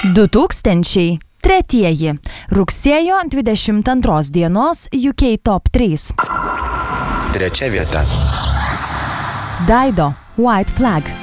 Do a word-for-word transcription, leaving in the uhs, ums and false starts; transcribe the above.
du tūkstančiai tretieji. Rugsėjo dvidešimt antros dienos U K Top trys. Trečia vieta. Daido White Flag.